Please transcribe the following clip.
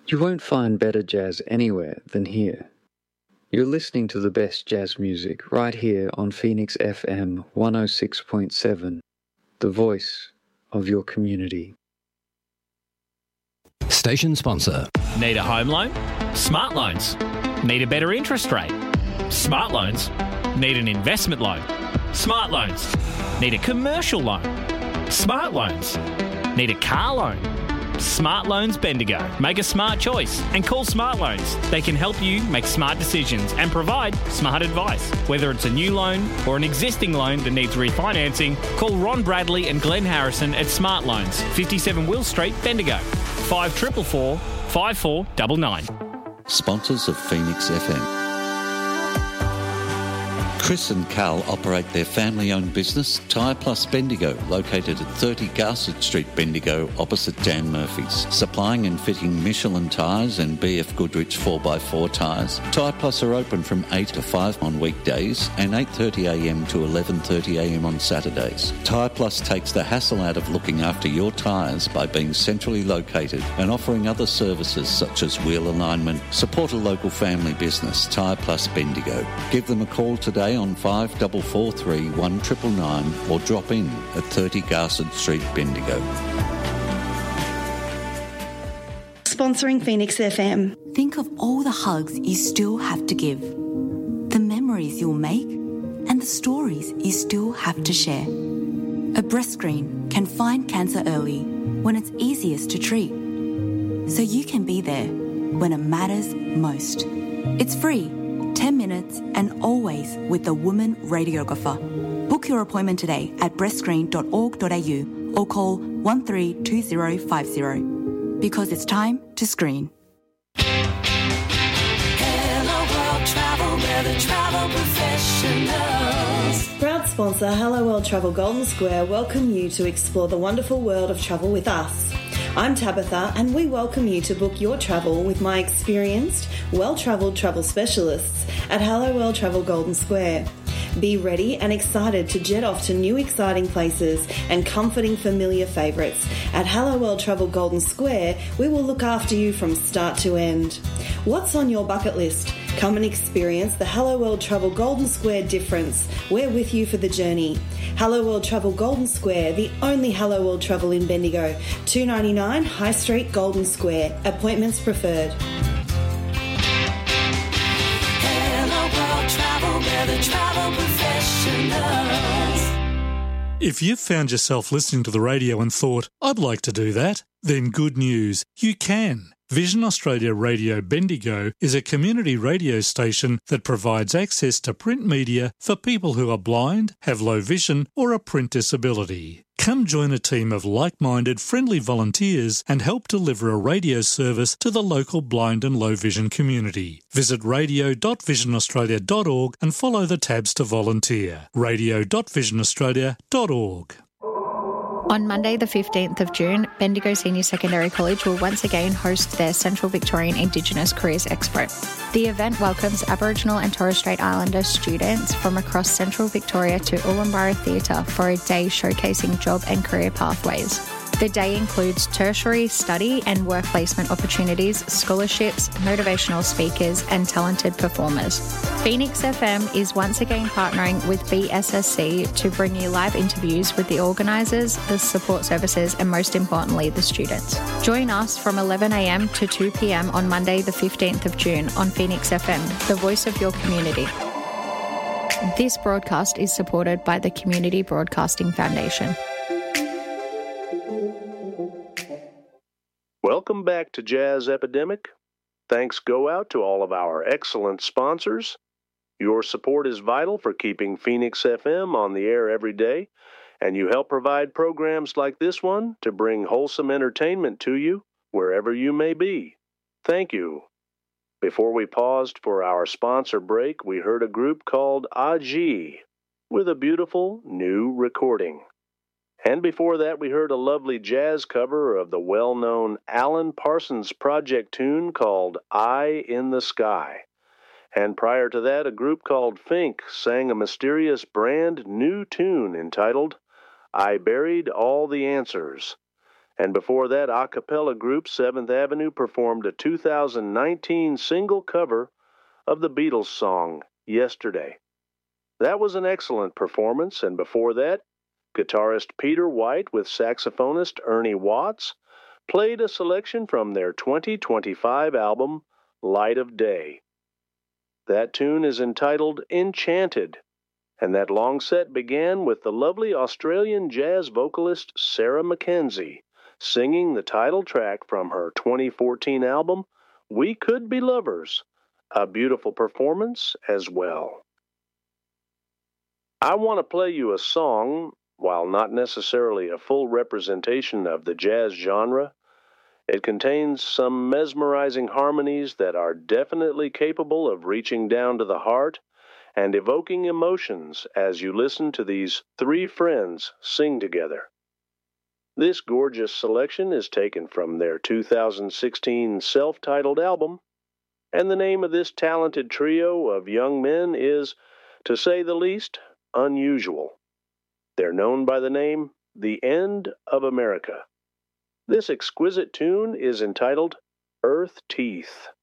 You won't find better jazz anywhere than here. You're listening to the best jazz music right here on Phoenix FM 106.7, the voice of your community. Station sponsor. Need a home loan? Smart Loans. Need a better interest rate? Smart Loans. Need an investment loan? Smart Loans. Need a commercial loan? Smart Loans. Need a car loan? Smart Loans Bendigo. Make a smart choice and call Smart Loans. They can help you make smart decisions and provide smart advice. Whether it's a new loan or an existing loan that needs refinancing, call Ron Bradley and Glenn Harrison at Smart Loans, 57 Will Street, Bendigo. 5444 5499. Sponsors of Phoenix FM. Chris and Carl operate their family-owned business, Tyre Plus Bendigo, located at 30 Garsett Street, Bendigo, opposite Dan Murphy's. Supplying and fitting Michelin tyres and BF Goodrich 4x4 tyres. Tyre Plus are open from 8 to 5 on weekdays and 8:30am to 11:30am on Saturdays. Tyre Plus takes the hassle out of looking after your tyres by being centrally located and offering other services such as wheel alignment. Support a local family business, Tyre Plus Bendigo. Give them a call today on 5443 1999 or drop in at 30 Garsett Street, Bendigo. Sponsoring Phoenix FM. Think of all the hugs you still have to give, the memories you'll make, and the stories you still have to share. A breast screen can find cancer early when it's easiest to treat, so you can be there when it matters most. It's free, 10 minutes, and always with the woman radiographer. Book your appointment today at breastscreen.org.au or call 132050 because it's time to screen. Hello World Travel, we're the travel professionals. Proud sponsor Hello World Travel Golden Square welcome you to explore the wonderful world of travel with us. I'm Tabitha and we welcome you to book your travel with my experienced, well-travelled travel specialists at Hello World Travel Golden Square. Be ready and excited to jet off to new exciting places and comforting familiar favourites. At Hello World Travel Golden Square, we will look after you from start to end. What's on your bucket list? Come and experience the Hello World Travel Golden Square difference. We're with you for the journey. Hello World Travel Golden Square, the only Hello World Travel in Bendigo. 299 High Street, Golden Square. Appointments preferred. Hello World Travel, we're the travel professionals. If you've found yourself listening to the radio and thought, I'd like to do that, then good news, you can. Vision Australia Radio Bendigo is a community radio station that provides access to print media for people who are blind, have low vision or a print disability. Come join a team of like-minded, friendly volunteers and help deliver a radio service to the local blind and low vision community. Visit radio.visionaustralia.org and follow the tabs to volunteer. radio.visionaustralia.org. On Monday the 15th of June, Bendigo Senior Secondary College will once again host their Central Victorian Indigenous Careers Expo. The event welcomes Aboriginal and Torres Strait Islander students from across Central Victoria to Ulambara Theatre for a day showcasing job and career pathways. The day includes tertiary study and work placement opportunities, scholarships, motivational speakers and talented performers. Phoenix FM is once again partnering with BSSC to bring you live interviews with the organisers, the support services and most importantly the students. Join us from 11am to 2pm on Monday the 15th of June on Phoenix FM, the voice of your community. This broadcast is supported by the Community Broadcasting Foundation. Welcome back to Jazz Epidemic. Thanks go out to all of our excellent sponsors. Your support is vital for keeping Phoenix FM on the air every day, and you help provide programs like this one to bring wholesome entertainment to you wherever you may be. Thank you. Before we paused for our sponsor break, we heard a group called Aji with a beautiful new recording. And before that, we heard a lovely jazz cover of the well-known Alan Parsons Project tune called Eye in the Sky. And prior to that, a group called Fink sang a mysterious brand new tune entitled I Buried All the Answers. And before that, a cappella group 7th Avenue performed a 2019 single cover of the Beatles song, Yesterday. That was an excellent performance, and before that, guitarist Peter White with saxophonist Ernie Watts played a selection from their 2025 album, Light of Day. That tune is entitled Enchanted, and that long set began with the lovely Australian jazz vocalist Sarah Mackenzie singing the title track from her 2014 album, We Could Be Lovers, a beautiful performance as well. I want to play you a song, while not necessarily a full representation of the jazz genre. It contains some mesmerizing harmonies that are definitely capable of reaching down to the heart and evoking emotions as you listen to these three friends sing together. This gorgeous selection is taken from their 2016 self-titled album, and the name of this talented trio of young men is, to say the least, unusual. They're known by the name The End of America. This exquisite tune is entitled Earth Teeth.